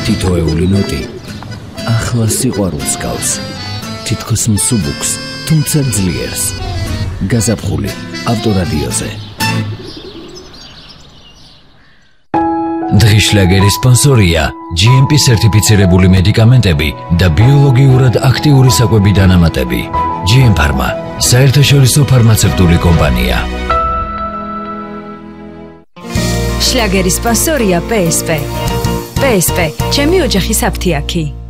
თითოეული ნოტი ახლა სიყვარულს გავს, თითქოს მსუბუქს, თუმცა ძლიერს. გაზაფხული ავტორადიოზე. დღის შლაგერის სპონსორია GMP სერტიფიცირებული მედიკამენტები და ბიოლოგიურად აქტიური საკვები დანამატები. GM Pharma, საერთაშორისო ფარმაცევტული კომპანია. შლაგერის სპონსორია PSP. PSP, ჩემი ოჯახის აფთიაქი.